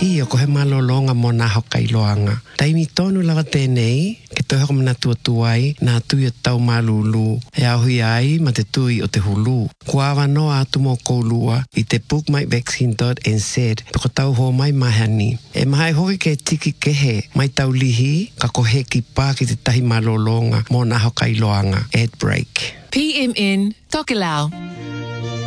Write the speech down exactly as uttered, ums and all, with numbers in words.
I o ko he malolonga mo nā hokai loanga. Taimi tonu lawa tēnei, ke toi hoko mana tua tuai, nā tui o tau malulu, e ahui ai ma te tui o te hulu. Kua awa noa atu mo koulua i te book my vaccine dot n z, peko tau ho mai mahani. E mahai hoki ke tiki kehe, mai tau lihi, ka kohe ki pā ki te tahi malolonga mo nā hokai loanga. Ad break. P M N Tokelau.